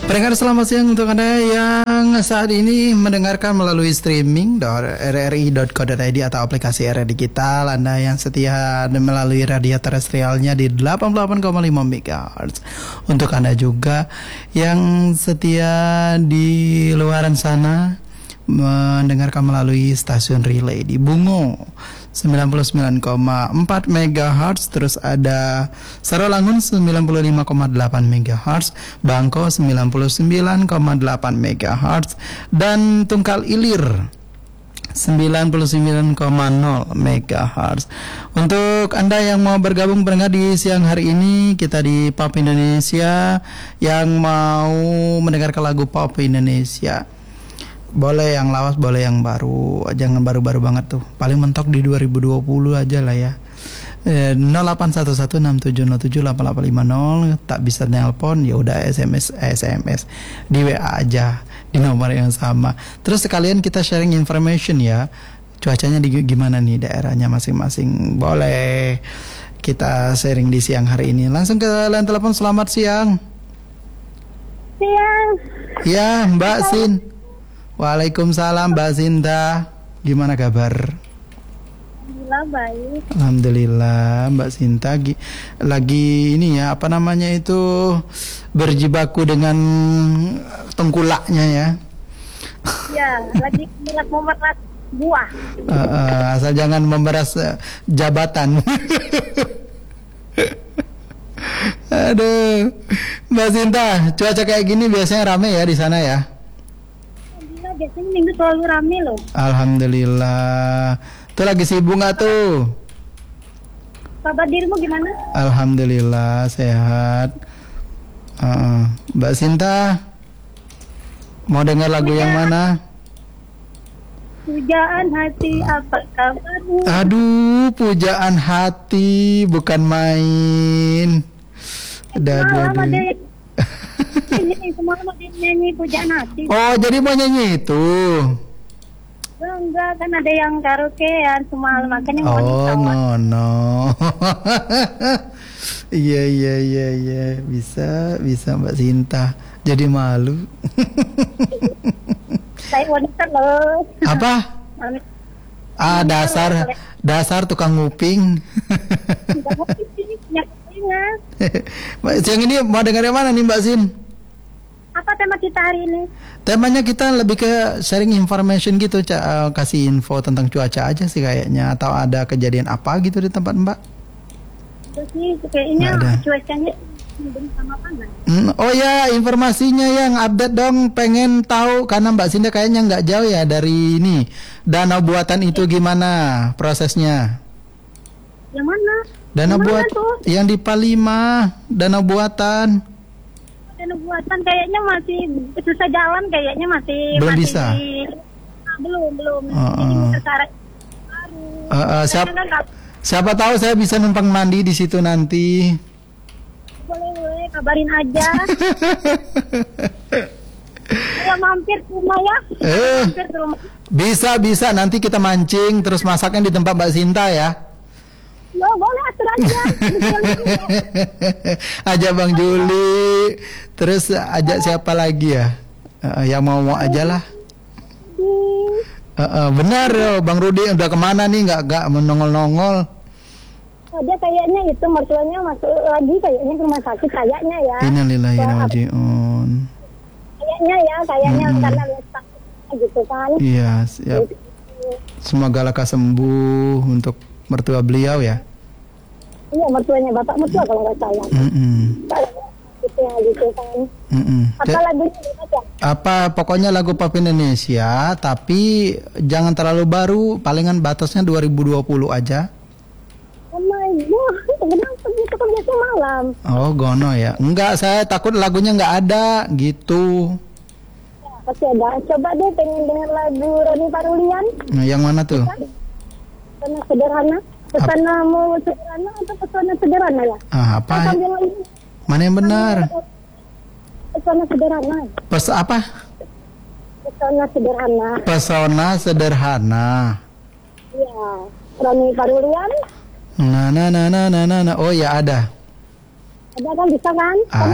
Pendengar selamat siang untuk Anda yang saat ini mendengarkan melalui streaming rri.co.id atau aplikasi RRI Digital. Anda yang setia melalui radio terestrialnya di 88,5 MHz. Untuk Anda juga yang setia di luaran sana mendengarkan melalui stasiun relay di Bungo 99,4 MHz, terus ada Saralangun 95,8 MHz, Bangko 99,8 MHz, dan Tungkal Ilir 99,0 MHz. Untuk Anda yang mau bergabung pendengar di siang hari ini, kita di Pop Indonesia yang mau mendengarkan lagu Pop Indonesia, boleh yang lawas, boleh yang baru, jangan baru-baru banget tuh. Paling mentok di 2020 aja lah ya. 081167078850. Tak bisa nelpon, ya udah SMS di WA aja di nomor yang sama. Terus sekalian kita sharing information ya. Cuacanya gimana nih daerahnya masing-masing. Boleh kita sharing di siang hari ini. Langsung ke line telepon. Selamat siang. Siang. Ya, Mbak Sin. Waalaikumsalam Mbak Sinta. Gimana kabar? Alhamdulillah baik. Alhamdulillah Mbak Sinta lagi ini ya, apa namanya itu, berjibaku dengan tengkulaknya ya. Ya, lagi memeras buah. Asal jangan memeras jabatan. Aduh, Mbak Sinta, cuaca kayak gini biasanya rame ya di sana ya? Biasanya minggu selalu rame loh. Alhamdulillah. Tuh lagi sibuk nggak tuh? Kabar dirimu gimana? Alhamdulillah sehat. Mbak Sinta, mau dengar lagu yang mana? Pujaan hati, apa kabarmu? Aduh, pujaan hati bukan main. Semalam ada ini semalam ada nyanyi pujaan hati. Oh, jadi mau nyanyi itu? Enggak, kan ada yang karaokean semalam, makanya mau Oh, no. Iya. Bisa Mbak Sinta. Jadi malu. Saya wanita loh. Apa? Dasar tukang nguping. Enggak mau sini punya kepentingan. Siang ini mau dengar yang mana nih Mbak Sin? Apa tema kita hari ini? Temanya kita lebih ke sharing information gitu, kasih info tentang cuaca aja sih kayaknya. Atau ada kejadian apa gitu di tempat Mbak? Jadi kayaknya cuacanya sama panas. Oh ya, informasinya yang update dong, pengen tahu karena Mbak Sinda kayaknya nggak jauh ya dari ini. Danau buatan itu gimana prosesnya? Yang mana? Danau buatan yang di Palima, danau buatan. Danau buatan kayaknya masih susah jalan, kayaknya masih belum bisa. Belum. Ini syarat baru. Siapa tahu saya bisa numpang mandi di situ nanti. Boleh, kabarin aja. Saya mampir ke rumah ya. Mampir ke rumah. Bisa nanti kita mancing terus masaknya di tempat Mbak Sinta ya. Ya boleh, atur aja. Ajak Bang Juli. Terus ajak siapa lagi ya? Yang mau aja lah. Benar, Bang Rudi udah kemana nih? Nggak menongol-nongol. Dia kayaknya itu mertuanya masuk lagi kayaknya ke rumah sakit kayaknya ya. Innalillahi wa inna ilaihi raji'un. Kayaknya karena gitu kan. Iya, siap. Semoga lekas sembuh untuk mertua beliau ya. Iya, mertuanya bapak mertua kalau nggak salah. Gitu kan. Apa lagunya aja? Apa pokoknya lagu pop Indonesia, tapi jangan terlalu baru, palingan batasnya 2020 aja. Oh my god, kenapa gitu kan biasanya malam? Oh gono ya. Enggak, saya takut lagunya nggak ada gitu. Ya, pasti ada. Coba deh pengen dengar lagu Roni Parulian. Nah, yang mana tuh? Pesona sederhana. Pesonamu sederhana atau pesona sederhana ya? Apa? Mana yang benar? Pesona sederhana. Apa? Pesona sederhana. Pesona sederhana. Iya, Roni Parulian. Nah. Oh ya ada. Ada kan bisa kan? Kan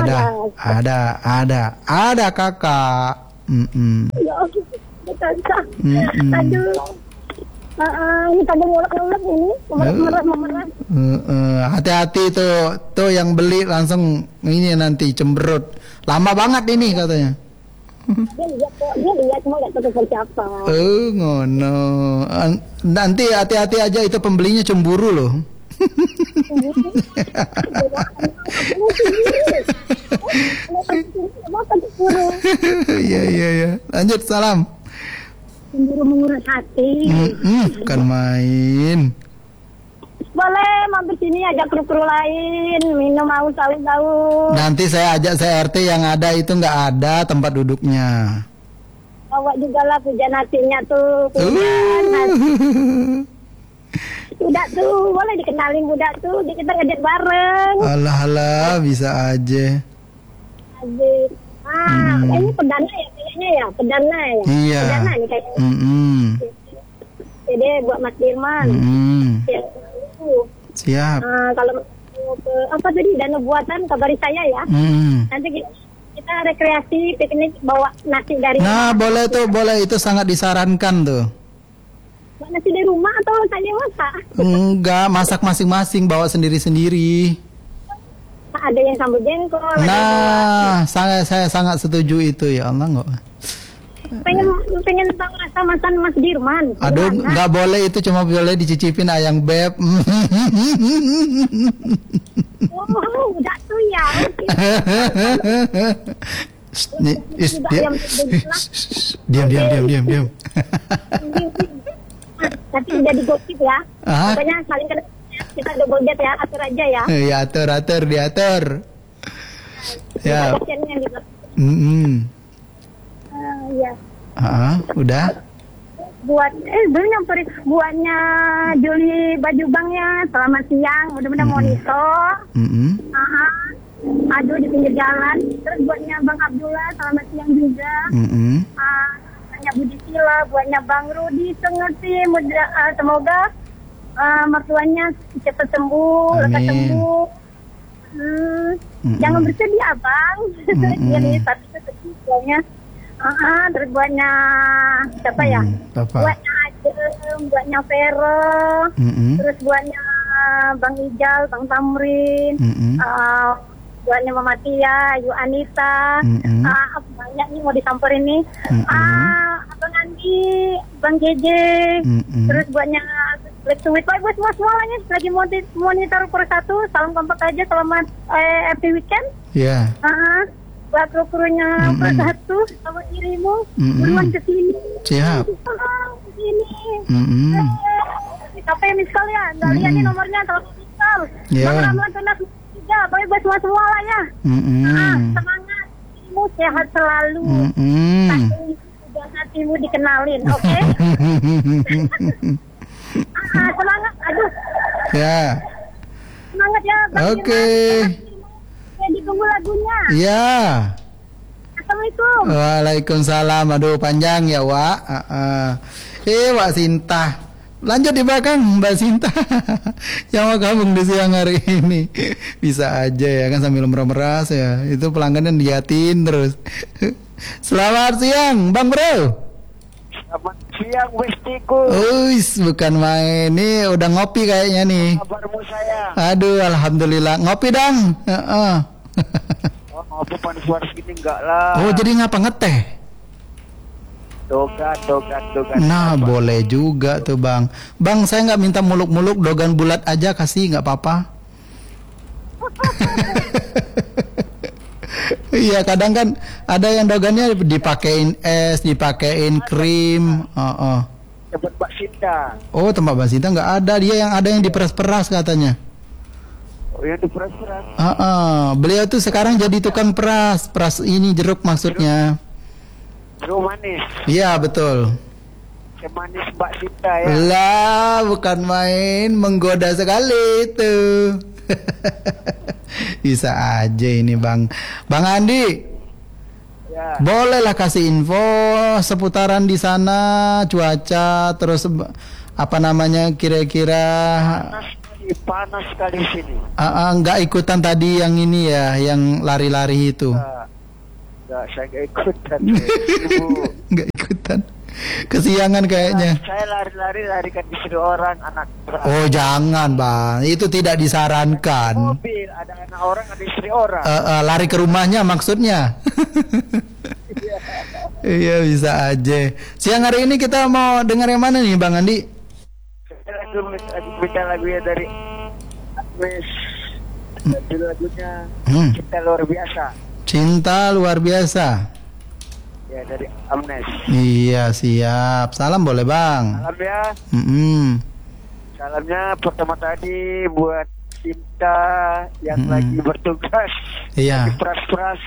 Ada kakak. Ya, betul. Aduh. Ini kadang ngulek-ngulek ini, memerah. Hati-hati tuh yang beli langsung ini nanti cemberut. Lama banget ini katanya. Dia lihat cuma nggak tahu siapa. Ngono. Nanti hati-hati aja itu pembelinya cemburu loh. Iya. Lanjut salam. Cemburu mengurus hati. Bukan main. Boleh mampir sini ajak kru-kru lain minum haus. Nanti saya ajak RT yang ada itu nggak ada tempat duduknya. Bawa juga lah puja nasinya tuh. Budak tuh boleh dikenalin budak tuh kita ngajak bareng. Alah bisa aja. Azik. Ini perdana ya kayaknya ya perdana ya. Iya. Perdana nih kayaknya. Jadi buat Mas Dirman. Siap. Kalau ke apa tadi dana buatan kabari saya ya. Nanti kita rekreasi piknik bawa nasi dari. Nah boleh itu sangat disarankan tuh. Bawa nasi dari rumah atau saya masak? Enggak, masak masing-masing bawa sendiri-sendiri. Ada yang sambal jengkol. Nah, saya sangat setuju itu ya Allah nggak. Pengen tahu rasa masan Mas Dirman. Aduh, nggak boleh itu cuma boleh dicicipin ayang beb. Udah tuh ya. Diam. Tapi udah digosip ya. Pokoknya saling kena. Kita double date ya, atur aja ya. Iya, diatur. Ya. Ya. Udah. Belum nyamperin buatnya Juli baju banknya selamat siang, mudah-mudahan monitor. Aduh di pinggir jalan. Terus buatnya Bang Abdullah selamat siang juga. Buatnya Budi Sila, buatnya Bang Rudi Sengerti, semoga mertuanya cepat sembuh, lekas sembuh. Jangan bersedih abang. Jadi satu sedihnya. Terus buatnya siapa ya? Buatnya Ajeng, buatnya Vero, terus buatnya Bang Ijal, Bang Tamrin, buatnya Mama Tia, Ayu Anita, banyak nih mau disamperin nih. Abang Andi, Bang Jeje, terus buatnya Let's do it. Buat semuanya lagi monitor per satu. Salam kompak aja, selamat happy weekend. Iya. Buat kru-krunya per satu, sama dirimu, buruan kesini. Siap. Kesini. Siapa yang miskal ya? Nggak lihat nih nomornya, telepon miskal. Bang Ramlan Tunas juga, pokoknya buat semua lah ya. Semangat, dirimu sehat selalu. Hatimu dikenalin, oke? Semangat, aduh. Ya. Semangat ya, Bang. Oke. Ditunggu lagunya. Ya. Assalamualaikum. Waalaikumsalam. Aduh panjang ya Wak. Wak Sinta. Lanjut di belakang Mbak Sinta. Yang mau gabung di siang hari ini. Bisa aja ya kan sambil meras ya. Itu pelanggan yang diatin terus. Selamat siang Bang Bro. Selamat siang Bestiku. Bukan main. Ini udah ngopi kayaknya nih. Kabarmu sayang. Aduh alhamdulillah. Ngopi dong. Ngopi panas-panas gini enggak lah. Jadi ngapa ngeteh? Dogan. Nah boleh juga tuh Bang. Bang saya nggak minta muluk-muluk, dogan bulat aja kasih nggak apa-apa. Iya kadang kan ada yang dogannya dipakein es, dipakein krim. Tempat Mbak Sinta. Tempat Mbak Sinta nggak ada, dia yang ada yang diperas-peras katanya. Yang diperas-peras. Beliau tuh sekarang jadi tukang peras ini jeruk maksudnya. Jeruk manis. Iya betul. Semanis Mbak Sinta ya. Lah bukan main, menggoda sekali tuh. Bisa aja ini Bang Andi. Ya. Bolehlah kasih info seputaran di sana, cuaca, terus apa namanya kira-kira. Panas di masih panas sekali di sini. Nggak ikutan tadi yang ini ya, yang lari-lari itu. Nggak, saya nggak ikutan. Ibu. Nggak ikutan. Kesiangan kayaknya. Saya lari kan disuruh orang anak. Oh jangan bang, itu tidak disarankan. Mobil ada anak orang, ada istri orang. Lari ke rumahnya maksudnya. Iya bisa aja. Siang hari ini kita mau dengar yang mana nih Bang Andi? Saya minta lagunya dari Agnes. Lagunya Cinta Luar Biasa. Cinta Luar Biasa. Ya dari Amnes. Iya siap. Salam boleh Bang. Salam ya. Salamnya pertama tadi buat Cinta yang lagi bertugas. Iya. Lagi peras-peras.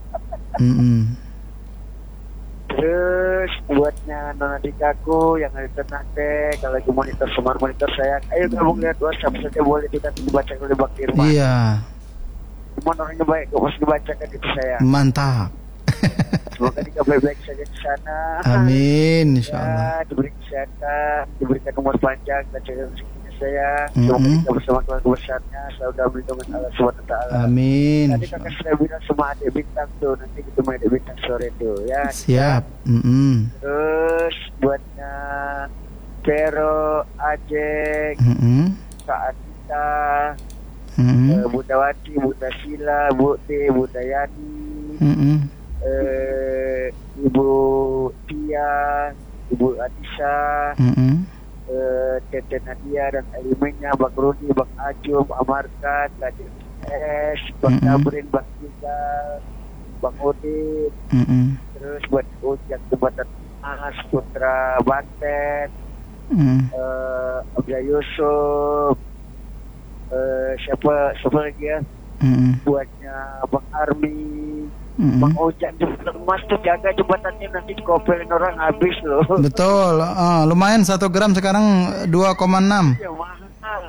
Terus buatnya Nona Dikaku yang ada Ternate, kalau lagi monitor smart monitor saya, ayo gabung lihat WhatsApp saja boleh, kita dibaca oleh Bang Irman. Iya. Cuma orangnya baik, kok harus dibacakan itu saya. Mantap. Semoga Dika baik-baik saja di sana. Amin, insyaallah. Ya, diberi kesehatan, diberikan umur panjang dan jaga rezekinya saya. Semoga Dika bersama keluarga besarnya selalu dalam lindungan Allah Subhanahu wa taala. Amin. Tadi kakak sudah bilang sama adik bintang tuh, nanti kita main adik bintang sore tuh ya. Siap. Terus buatnya Vero, Ajeng, Kak Anita, Bunda Wati, Bunda Sila, Bukti, Bunda Yani, Ibu Tia, Ibu Adisa, Tete Nadia dan elemennya, Bang Rudi, Bang Ajum, Amarkan, Gadis S, Bang Kabrin, Bang Tiga, Bang Odin, terus buat Ujang Jembatan Mas, Putra Banten, Abdullah Yusuf, siapa lagi ya? Buatnya Bang Armi, Bang Ojang Jembatan Mas tuh jaga jembatannya, nanti dikopelin orang habis loh. Betul, lumayan 1 gram sekarang 2,6. Ya mahal.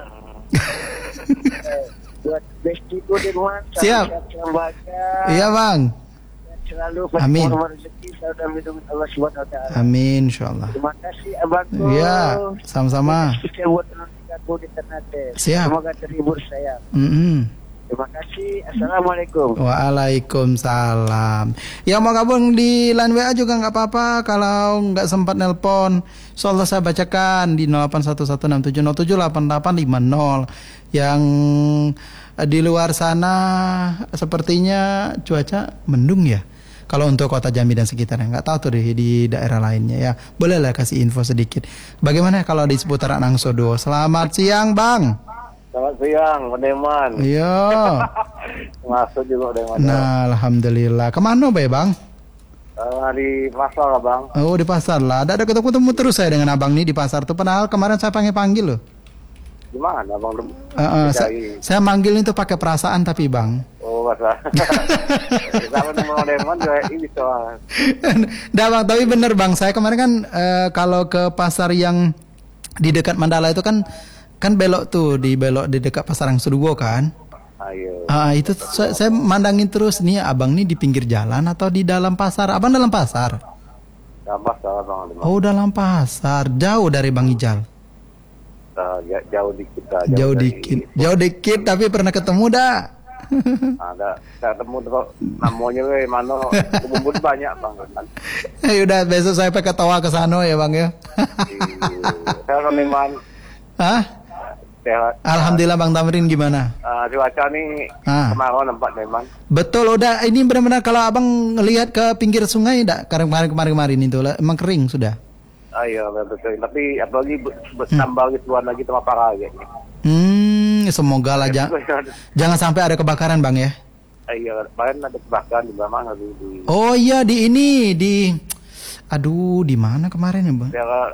Buat Bestigo di rumah. Siap. Iya Bang. Selalu amin. Rezeki selalu dalam lindungan Allah Subhanahu wa taala. Amin insyaallah. Terima kasih abangku. Iya, sama-sama. Sukses buat aku di Ternate. Siap. Semoga terhibur saya. Terima kasih. Assalamualaikum. Waalaikumsalam. Yang mau gabung di line WA juga nggak apa-apa. Kalau nggak sempat nelpon, insyaallah saya bacakan di 081167078850. Yang di luar sana sepertinya cuaca mendung ya. Kalau untuk kota Jambi dan sekitarnya, nggak tahu tuh di daerah lainnya ya. Bolehlah kasih info sedikit. Bagaimana kalau di seputaran Angsodo? Selamat siang Bang. Selamat siang, Deman. Iya. Masuk juga Deman. Nah, alhamdulillah. Kemana Bang? Di pasar lah Bang. Oh di pasar lah. Ada ketemu terus saya dengan abang nih di pasar tuh. Padahal kemarin saya panggil loh. Gimana Bang? Saya manggil itu pakai perasaan tapi Bang. Oh masa. Kalau nomor Deman juga ini soal. Dah Bang, tapi bener Bang. Saya kemarin kan kalau ke pasar yang di dekat Mandala itu kan belok di dekat pasar yang Sudugo kan. Ayo. Itu saya mandangin terus nih abang nih di pinggir jalan atau di dalam pasar. Abang dalam pasar? Dalam pasar Bang. Oh dalam pasar. Jauh dari Bang Ijal. Jauh dikit. Jauh dikit tapi pernah ketemu dah. Ada ketemu tuh namanya mana kumpul banyak Bang. Udah besok saya pakai tawa ke sana ya Bang ya. Saya Deman. Hah? Sehat. Alhamdulillah Bang Tamrin gimana? Cuaca nih kemarau nampak Deman. Betul, udah ini benar-benar kalau abang ngelihat ke pinggir sungai enggak kemarin itu emang kering sudah. Iya betul. Tapi apalagi tambah gituan lagi sama parah kayaknya. Semoga lah jangan sampai ada kebakaran Bang ya. Iya, kemarin ada kebakaran di mana di. Oh iya di di mana kemarin ya Bang?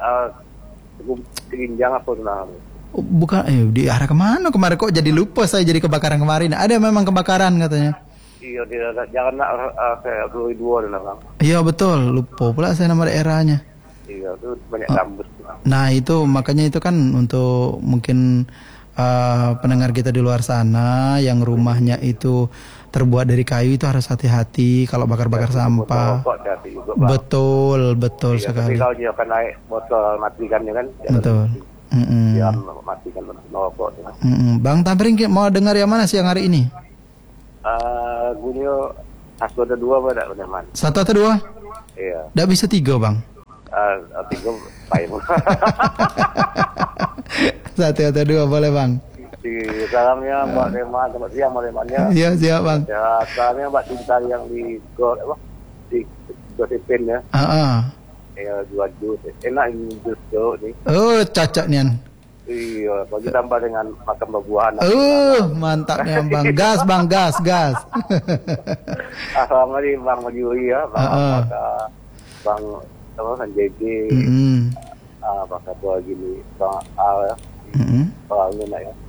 Ginjang apa tuh? Bukan, di arah kemana kemarin kok jadi lupa saya jadi kebakaran kemarin. Ada memang kebakaran katanya. Iya, jangan kayak dua Bang. Iya betul, lupa pula saya nama daerahnya. Iya, itu banyak gambut. Nah itu makanya itu kan untuk mungkin pendengar kita di luar sana yang rumahnya itu terbuat dari kayu itu harus hati-hati kalau bakar-bakar sampah. Juga, betul iya, sekali. Tapi kalau dia akan naik botol matikannya kan. Betul. Dia matikan rokok. Bang Tamrin mau dengar yang mana siang hari ini? Gunyo satu atau dua pada teman. Satu atau dua? Iya. Nggak bisa tiga bang. Tiga paling. Satu atau dua boleh bang. Di salamnya Mbak Rema, selamat siang Mbak Remanya. Iya siap bang. Ya, salamnya Mbak Cinta yang di Gosipin ya. Ya jual jus, enak ini jus nih. Oh cocok nian. Iya, kalau ditambah dengan makan buah-buahan. Mantap nih bang. Gas bang, gas. Assalamualaikum Bang Majuri ya, Bang Bang JJ, Bang Ketua gini, Bang Al ya, Bang Alina ya,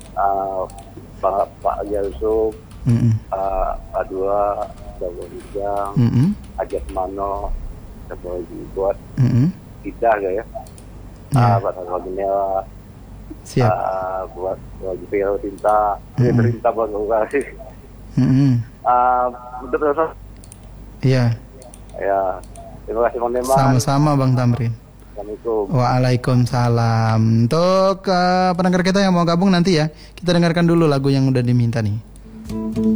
Pak Yusuf, Adua, Bang Wijang, Ajat Mano, buat kita ya, Pak Sagamila. Siap. Buat Vero Tinta, Tinta buat kasih. Untuk terus. Iya. Ya, terima kasih Bang Neman. Sama-sama Bang Tamrin. Assalamualaikum. Waalaikumsalam. Untuk pendengar kita yang mau gabung nanti ya, kita dengarkan dulu lagu yang udah diminta nih.